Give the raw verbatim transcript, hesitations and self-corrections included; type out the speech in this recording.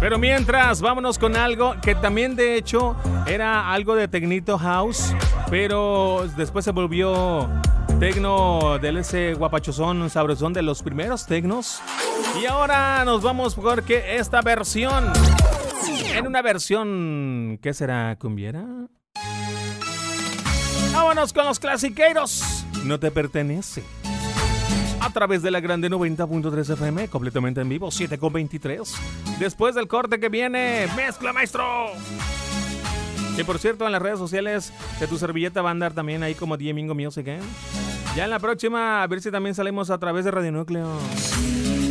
Pero mientras, vámonos con algo que también de hecho era algo de Tecnito House, pero después se volvió tecno de ese guapachozón, sabrosón de los primeros tecnos. Y ahora nos vamos porque esta versión, en una versión, ¿qué será? ¿Cumbiera? Vámonos con los clasiqueros. No te pertenece. A través de la grande noventa punto tres F M, completamente en vivo, siete con veintitrés. Después del corte que viene, mezcla, maestro. Que por cierto, en las redes sociales de tu servilleta va a andar también ahí como D J Mingo Music, ¿eh? Ya en la próxima, a ver si también salimos a través de Radio Núcleo.